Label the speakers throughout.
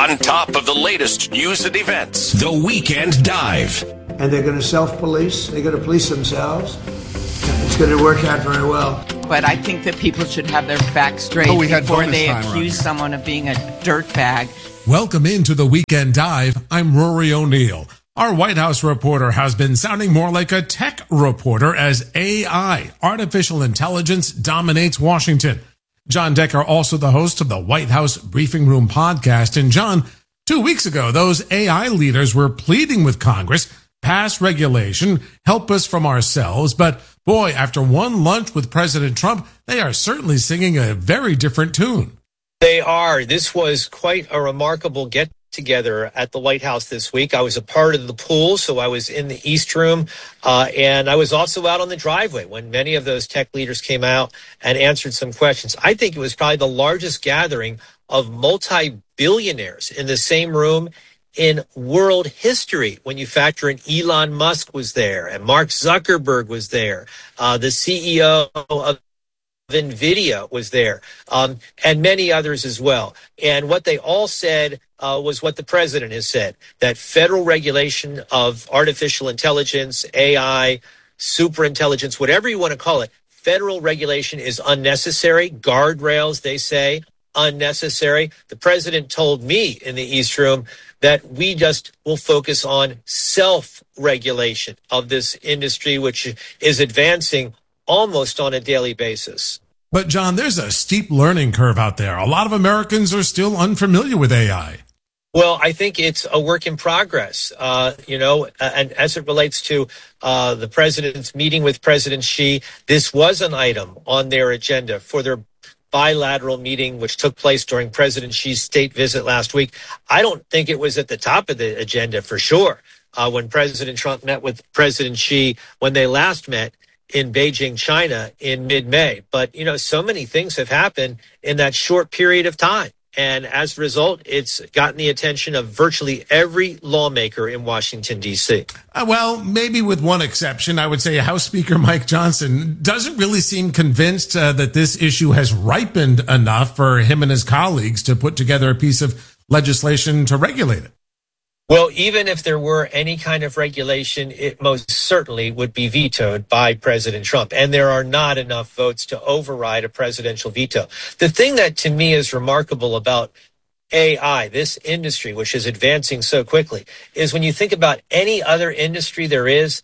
Speaker 1: on top of the latest news and events. The Weekend Dive.
Speaker 2: And they're going to self-police. They're going to police themselves. It's going to work out very well.
Speaker 3: But I think that people should have their facts straight before they accuse someone of being a dirtbag.
Speaker 4: Welcome into the Weekend Dive. I'm Rory O'Neill. Our White House reporter has been sounding more like a tech reporter as AI, artificial intelligence, dominates Washington. John Decker, also the host of the White House Briefing Room podcast. And John, 2 weeks ago, those AI leaders were pleading with Congress, pass regulation, help us from ourselves. But boy, after one lunch with President Trump, they are certainly singing a very different tune.
Speaker 5: They are. This was quite a remarkable get-together at the White House this week. I was a part of the pool, so I was in the East Room, and I was also out on the driveway when many of those tech leaders came out and answered some questions. I think it was probably the largest gathering of multi-billionaires in the same room in world history when you factor in Elon Musk was there and Mark Zuckerberg was there, the CEO of NVIDIA was there, and many others as well. And what they all said was what the president has said, that federal regulation of artificial intelligence, AI, superintelligence, whatever you want to call it, federal regulation is unnecessary. Guardrails, they say, unnecessary. The president told me in the East Room that we just will focus on self-regulation of this industry, which is advancing almost on a daily basis.
Speaker 4: But John, there's a steep learning curve out there. A lot of Americans are still unfamiliar with AI.
Speaker 5: Well, I think it's a work in progress, and as it relates to the president's meeting with President Xi, this was an item on their agenda for their bilateral meeting, which took place during President Xi's state visit last week. I don't think it was at the top of the agenda for sure when President Trump met with President Xi when they last met in Beijing, China in mid-May. But, so many things have happened in that short period of time. And as a result, it's gotten the attention of virtually every lawmaker in Washington, D.C.
Speaker 4: Well, maybe with one exception, I would say House Speaker Mike Johnson doesn't really seem convinced that this issue has ripened enough for him and his colleagues to put together a piece of legislation to regulate it.
Speaker 5: Well, even if there were any kind of regulation, it most certainly would be vetoed by President Trump. And there are not enough votes to override a presidential veto. The thing that to me is remarkable about AI, this industry, which is advancing so quickly, is when you think about any other industry there is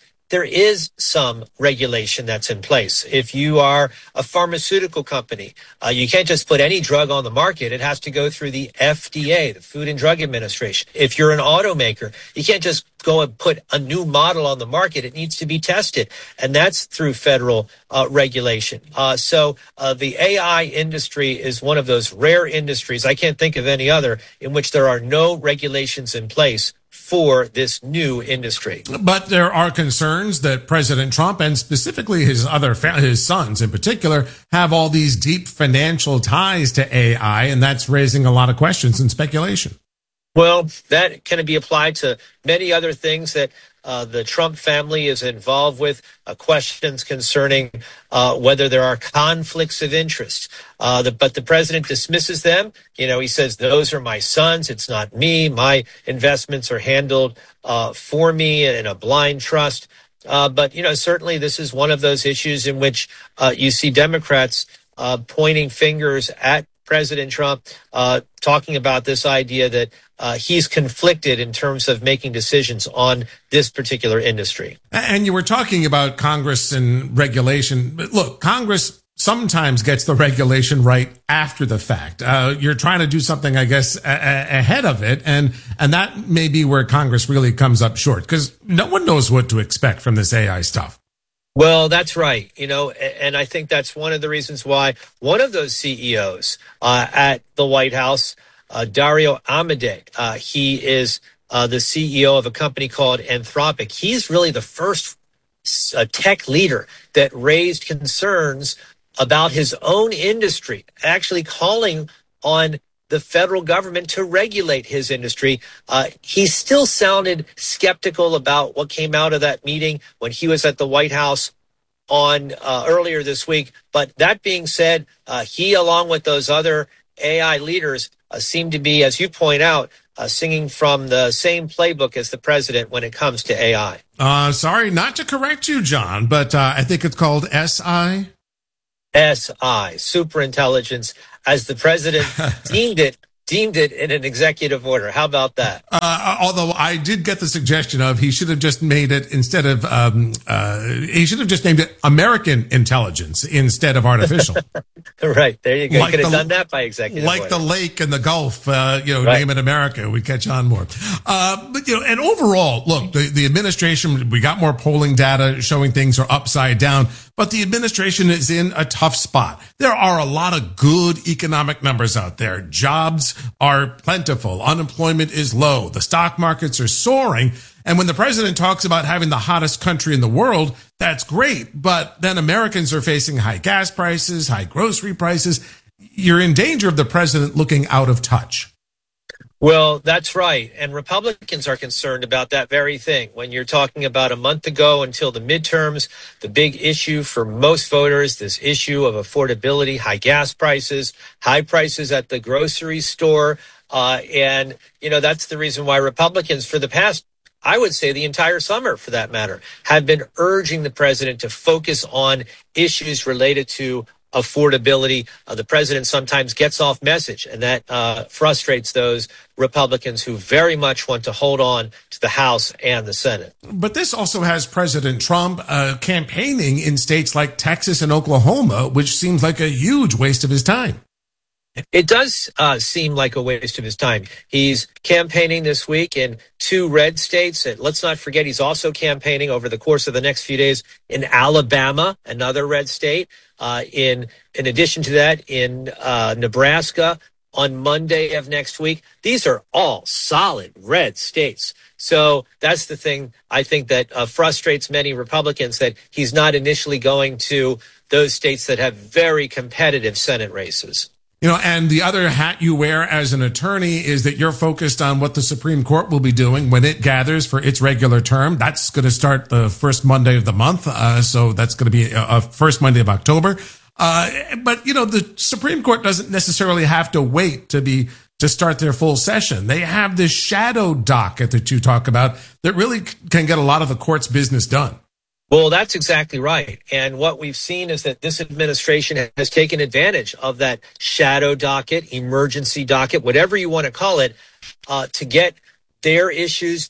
Speaker 5: some regulation that's in place. If you are a pharmaceutical company, you can't just put any drug on the market. It has to go through the FDA, the Food and Drug Administration. If you're an automaker, you can't just go and put a new model on the market. It needs to be tested, and that's through federal regulation. So the AI industry is one of those rare industries, I can't think of any other, in which there are no regulations in place for this new industry.
Speaker 4: But there are concerns that President Trump and specifically his sons in particular have all these deep financial ties to AI, and that's raising a lot of questions and speculation.
Speaker 5: Well, that can be applied to many other things that the Trump family is involved with, questions concerning whether there are conflicts of interest. But the president dismisses them. He says, those are my sons. It's not me. My investments are handled for me in a blind trust. But certainly this is one of those issues in which you see Democrats pointing fingers at President Trump, talking about this idea that he's conflicted in terms of making decisions on this particular industry.
Speaker 4: And you were talking about Congress and regulation. But look, Congress sometimes gets the regulation right after the fact. You're trying to do something, I guess, ahead of it. And that may be where Congress really comes up short, because no one knows what to expect from this AI stuff.
Speaker 5: Well, that's right. And I think that's one of the reasons why one of those CEOs at the White House, Dario Amodei, he is the CEO of a company called Anthropic. He's really the first tech leader that raised concerns about his own industry, actually calling on the federal government to regulate his industry. He still sounded skeptical about what came out of that meeting when he was at the White House on earlier this week. But that being said, he, along with those other AI leaders, seem to be, as you point out, singing from the same playbook as the president when it comes to AI.
Speaker 4: Sorry, not to correct you, John, but I think it's called SI.
Speaker 5: SI, superintelligence, as the president deemed it in an executive order. How about that?
Speaker 4: Although I did get the suggestion of he should have just made it instead of, he should have just named it American intelligence instead of artificial.
Speaker 5: Right. There you go. Like you could have done that by executive order.
Speaker 4: Like the lake and the Gulf, right. Name it America. We catch on more. But, and overall, look, the administration, we got more polling data showing things are upside down, but the administration is in a tough spot. There are a lot of good economic numbers out there. Jobs are plentiful. Unemployment is low. The stock markets are soaring. And when the president talks about having the hottest country in the world, that's great. But then Americans are facing high gas prices, high grocery prices. You're in danger of the president looking out of touch.
Speaker 5: Well, that's right. And Republicans are concerned about that very thing. When you're talking about a month ago until the midterms, the big issue for most voters, this issue of affordability, high gas prices, high prices at the grocery store. And that's the reason why Republicans for the past, I would say the entire summer for that matter, have been urging the president to focus on issues related to affordability. The president sometimes gets off message, and that frustrates those Republicans who very much want to hold on to the House and the Senate.
Speaker 4: But this also has President Trump campaigning in states like Texas and Oklahoma, which seems like a huge waste of his time.
Speaker 5: It does seem like a waste of his time. He's campaigning this week in 2 red states. And let's not forget, he's also campaigning over the course of the next few days in Alabama, another red state. In addition to that, in Nebraska on Monday of next week. These are all solid red states. So that's the thing I think that frustrates many Republicans, that he's not initially going to those states that have very competitive Senate races.
Speaker 4: And the other hat you wear as an attorney is that you're focused on what the Supreme Court will be doing when it gathers for its regular term. That's going to start the first Monday of the month. So that's going to be first Monday of October. But the Supreme Court doesn't necessarily have to wait to start their full session. They have this shadow docket that you talk about that really can get a lot of the court's business done.
Speaker 5: Well, that's exactly right. And what we've seen is that this administration has taken advantage of that shadow docket, emergency docket, whatever you want to call it, to get their issues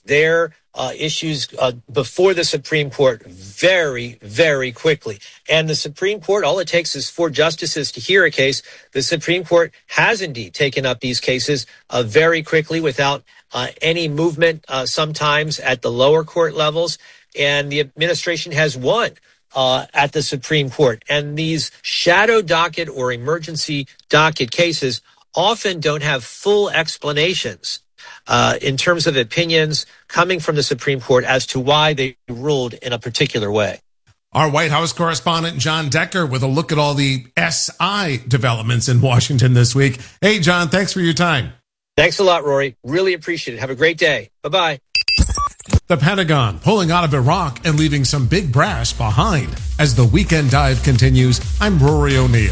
Speaker 5: before the Supreme Court very, very quickly. And the Supreme Court, all it takes is 4 justices to hear a case. The Supreme Court has indeed taken up these cases very quickly without any movement sometimes at the lower court levels. And the administration has won at the Supreme Court. And these shadow docket or emergency docket cases often don't have full explanations in terms of opinions coming from the Supreme Court as to why they ruled in a particular way.
Speaker 4: Our White House correspondent, John Decker, with a look at all the SI developments in Washington this week. Hey, John, thanks for your time.
Speaker 5: Thanks a lot, Rory. Really appreciate it. Have a great day. Bye-bye.
Speaker 4: The Pentagon pulling out of Iraq and leaving some big brass behind. As the Weekend Dive continues, I'm Rory O'Neill.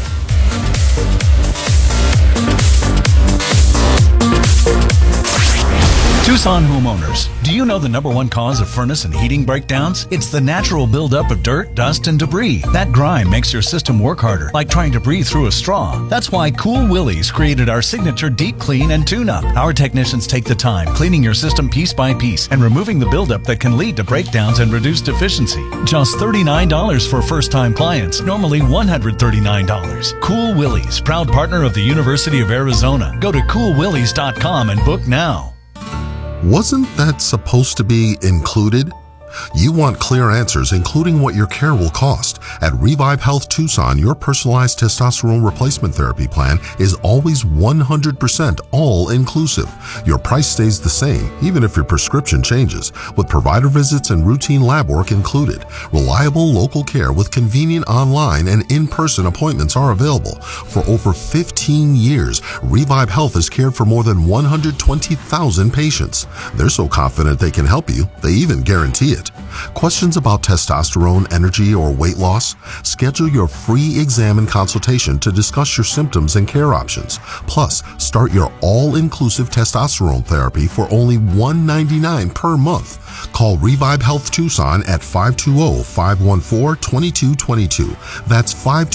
Speaker 6: Tucson homeowners, do you know the #1 cause of furnace and heating breakdowns? It's the natural buildup of dirt, dust, and debris. That grime makes your system work harder, like trying to breathe through a straw. That's why Cool Willies created our signature deep clean and tune-up. Our technicians take the time cleaning your system piece by piece and removing the buildup that can lead to breakdowns and reduced efficiency. Just $39 for first-time clients, normally $139. Cool Willies, proud partner of the University of Arizona. Go to coolwillies.com and book now.
Speaker 7: Wasn't that supposed to be included? You want clear answers, including what your care will cost. At Revive Health Tucson, your personalized testosterone replacement therapy plan is always 100% all-inclusive. Your price stays the same, even if your prescription changes, with provider visits and routine lab work included. Reliable local care with convenient online and in-person appointments are available. For over 15 years, Revive Health has cared for more than 120,000 patients. They're so confident they can help you, they even guarantee it. treatment. Questions about testosterone, energy, or weight loss? Schedule your free exam and consultation to discuss your symptoms and care options. Plus, start your all-inclusive testosterone therapy for only $199 per month. Call Revive Health Tucson at 520-514-2222. That's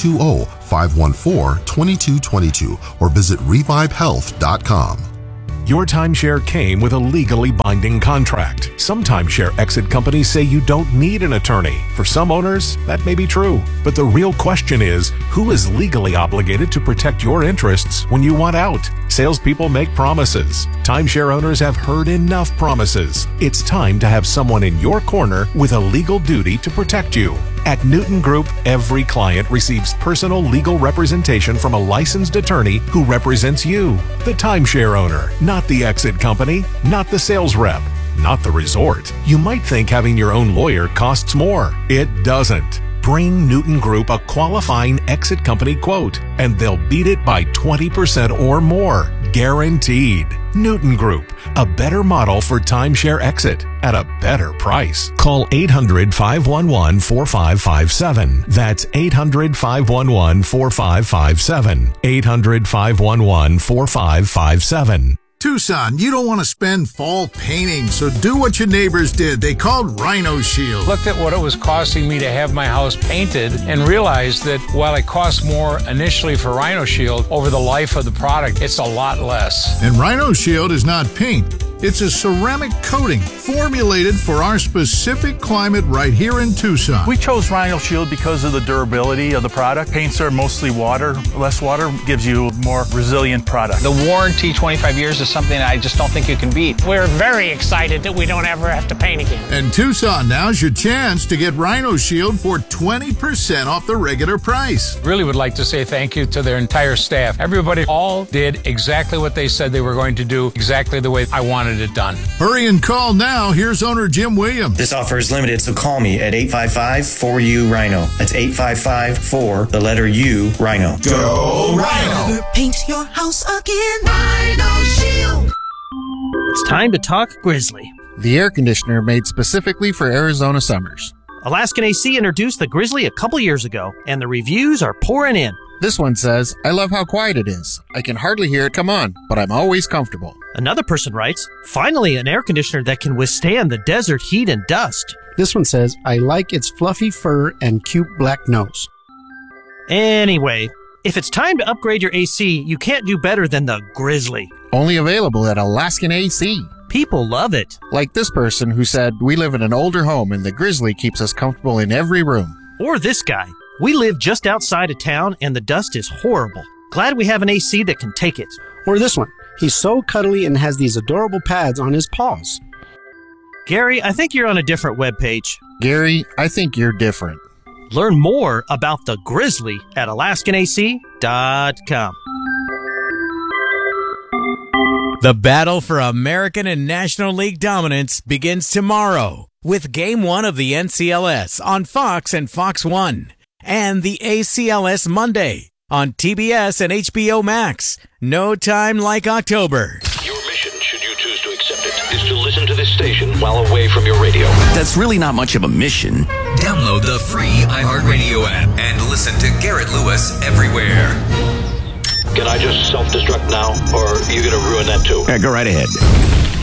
Speaker 7: 520-514-2222 or visit revivehealth.com.
Speaker 1: Your timeshare came with a legally binding contract. Some timeshare exit companies say you don't need an attorney. For some owners, that may be true. But the real question is, who is legally obligated to protect your interests when you want out? Salespeople make promises. Timeshare owners have heard enough promises. It's time to have someone in your corner with a legal duty to protect you. At Newton Group, every client receives personal legal representation from a licensed attorney who represents you, the timeshare owner, not the exit company, not the sales rep, not the resort. You might think having your own lawyer costs more. It doesn't. Bring Newton Group a qualifying exit company quote, and they'll beat it by 20% or more. Guaranteed. Newton Group, a better model for timeshare exit at a better price. Call 800-511-4557. That's 800-511-4557. 800-511-4557.
Speaker 8: Tucson, you don't want to spend fall painting, so do what your neighbors did. They called Rhino Shield.
Speaker 9: Looked at what it was costing me to have my house painted and realized that while it costs more initially for Rhino Shield, over the life of the product, it's a lot less.
Speaker 8: And Rhino Shield is not paint. It's a ceramic coating formulated for our specific climate right here in Tucson.
Speaker 10: We chose Rhino Shield because of the durability of the product. Paints are mostly water. Less water gives you a more resilient product.
Speaker 11: The warranty, 25 years, is something I just don't think you can beat.
Speaker 12: We're very excited that we don't ever have to paint again.
Speaker 8: And Tucson, now's your chance to get Rhino Shield for 20% off the regular price.
Speaker 9: Really would like to say thank you to their entire staff. Everybody all did exactly what they said they were going to do, exactly the way I wanted it done.
Speaker 8: Hurry and call now. Here's owner Jim Williams.
Speaker 13: This offer is limited, so call me at 855-4U-RHINO. That's 855-4U, Rhino.
Speaker 14: Go Rhino!
Speaker 15: Never paint your house again. Rhino Shield.
Speaker 16: It's time to talk Grizzly.
Speaker 17: The air conditioner made specifically for Arizona summers.
Speaker 16: Alaskan AC introduced the Grizzly a couple years ago, and the reviews are pouring in.
Speaker 17: This one says, I love how quiet it is. I can hardly hear it come on, but I'm always comfortable.
Speaker 16: Another person writes, finally an air conditioner that can withstand the desert heat and dust.
Speaker 18: This one says, I like its fluffy fur and cute black nose.
Speaker 16: Anyway, if it's time to upgrade your AC, you can't do better than the Grizzly.
Speaker 17: Only available at Alaskan AC.
Speaker 16: People love it.
Speaker 17: Like this person who said, we live in an older home and the Grizzly keeps us comfortable in every room.
Speaker 16: Or this guy. We live just outside of town and the dust is horrible. Glad we have an AC that can take it.
Speaker 18: Or this one. He's so cuddly and has these adorable pads on his paws.
Speaker 16: Gary, I think you're on a different webpage.
Speaker 17: Gary, I think you're different.
Speaker 16: Learn more about the Grizzly at AlaskanAC.com.
Speaker 19: The battle for American and National League dominance begins tomorrow with Game 1 of the NCLS on Fox and Fox 1 and the ACLS Monday on TBS and HBO Max. No time like October.
Speaker 20: Your mission, should you choose to accept it, is to listen to this station while away from your radio.
Speaker 1: That's really not much of a mission.
Speaker 21: Download the free iHeartRadio app and listen to Garrett Lewis everywhere.
Speaker 20: Can I just self-destruct now, or are you going to ruin that too?
Speaker 1: Go right ahead.